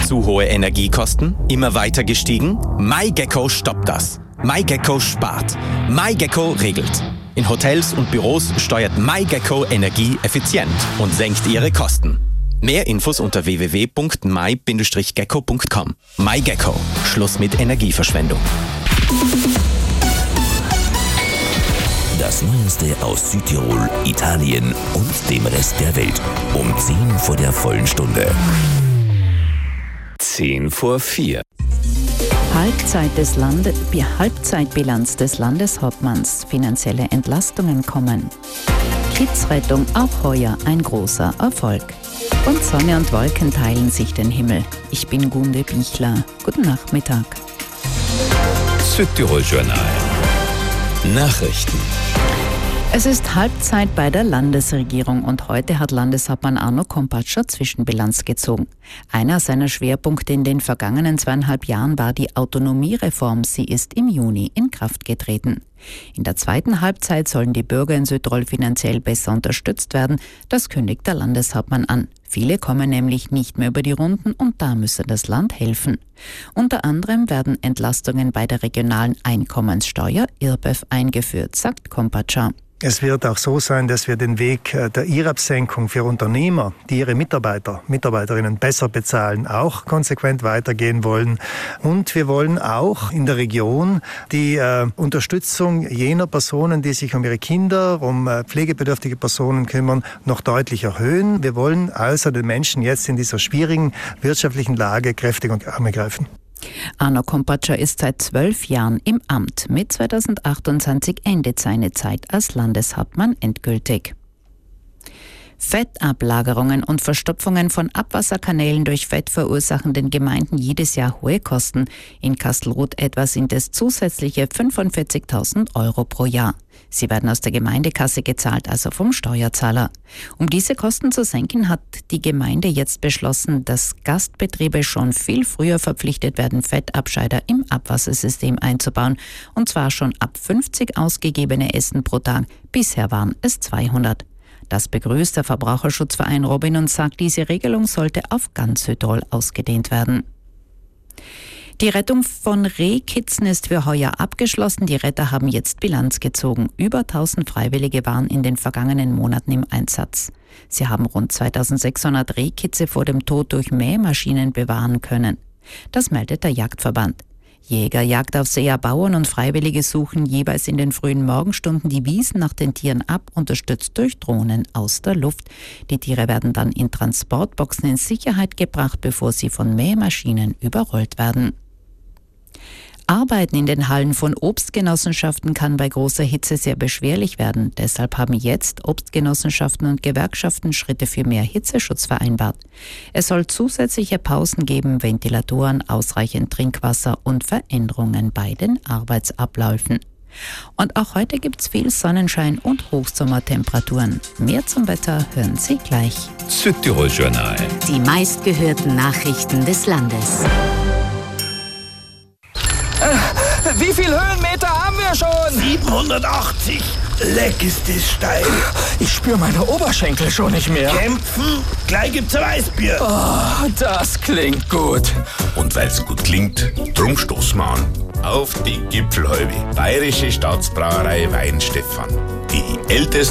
Zu hohe Energiekosten? Immer weiter gestiegen? MyGecko stoppt das. MyGecko spart. MyGecko regelt. In Hotels und Büros steuert MyGecko Energie effizient und senkt ihre Kosten. Mehr Infos unter www.my-gecko.com. MyGecko. Schluss mit Energieverschwendung. Das Neueste aus Südtirol, Italien und dem Rest der Welt. Um 10 vor der vollen Stunde. 4:10. Halbzeitbilanz des Landeshauptmanns. Finanzielle Entlastungen kommen. Kidsrettung auch heuer ein großer Erfolg. Und Sonne und Wolken teilen sich den Himmel. Ich bin Gunde Bichler. Guten Nachmittag. Südtirol Journal. Nachrichten. Es ist Halbzeit bei der Landesregierung und heute hat Landeshauptmann Arno Kompatscher Zwischenbilanz gezogen. Einer seiner Schwerpunkte in den vergangenen 2,5 Jahren war die Autonomiereform. Sie ist im Juni in Kraft getreten. In der zweiten Halbzeit sollen die Bürger in Südtirol finanziell besser unterstützt werden. Das kündigt der Landeshauptmann an. Viele kommen nämlich nicht mehr über die Runden und da müsse das Land helfen. Unter anderem werden Entlastungen bei der regionalen Einkommenssteuer IRBEV eingeführt, sagt Kompatscher. Es wird auch so sein, dass wir den Weg der IRAP-Senkung für Unternehmer, die ihre Mitarbeiterinnen besser bezahlen, auch konsequent weitergehen wollen. Und wir wollen auch in der Region die Unterstützung jener Personen, die sich um ihre Kinder, um pflegebedürftige Personen kümmern, noch deutlich erhöhen. Wir wollen also den Menschen jetzt in dieser schwierigen wirtschaftlichen Lage kräftig unter die Arme greifen. Arno Kompatscher ist seit 12 Jahren im Amt. Mit 2028 endet seine Zeit als Landeshauptmann endgültig. Fettablagerungen und Verstopfungen von Abwasserkanälen durch Fett verursachen den Gemeinden jedes Jahr hohe Kosten. In Kastelruth etwa sind es zusätzliche 45.000 Euro pro Jahr. Sie werden aus der Gemeindekasse gezahlt, also vom Steuerzahler. Um diese Kosten zu senken, hat die Gemeinde jetzt beschlossen, dass Gastbetriebe schon viel früher verpflichtet werden, Fettabscheider im Abwassersystem einzubauen. Und zwar schon ab 50 ausgegebene Essen pro Tag. Bisher waren es 200. Das begrüßt der Verbraucherschutzverein Robin und sagt, diese Regelung sollte auf ganz Südtirol ausgedehnt werden. Die Rettung von Rehkitzen ist für heuer abgeschlossen. Die Retter haben jetzt Bilanz gezogen. Über 1000 Freiwillige waren in den vergangenen Monaten im Einsatz. Sie haben rund 2600 Rehkitze vor dem Tod durch Mähmaschinen bewahren können. Das meldet der Jagdverband. Jäger, Jagdaufseher, Bauern und Freiwillige suchen jeweils in den frühen Morgenstunden die Wiesen nach den Tieren ab, unterstützt durch Drohnen aus der Luft. Die Tiere werden dann in Transportboxen in Sicherheit gebracht, bevor sie von Mähmaschinen überrollt werden. Arbeiten in den Hallen von Obstgenossenschaften kann bei großer Hitze sehr beschwerlich werden. Deshalb haben jetzt Obstgenossenschaften und Gewerkschaften Schritte für mehr Hitzeschutz vereinbart. Es soll zusätzliche Pausen geben, Ventilatoren, ausreichend Trinkwasser und Veränderungen bei den Arbeitsabläufen. Und auch heute gibt's viel Sonnenschein und Hochsommertemperaturen. Mehr zum Wetter hören Sie gleich. Südtirol Journal. Die meistgehörten Nachrichten des Landes. Wie viel Höhenmeter haben wir schon? 780. Leck ist das steil. Ich spüre meine Oberschenkel schon nicht mehr. Kämpfen? Gleich gibt's ein Weißbier. Oh, das klingt gut. Und weil's gut klingt, drum stoßen wir an. Auf die Gipfelhalbe. Bayerische Staatsbrauerei Weihenstephan. Die älteste